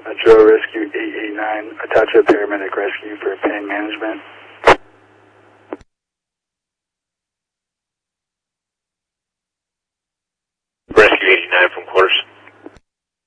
Joe Rescue 889, attach a paramedic rescue for pain management. Rescue 89 from quarters.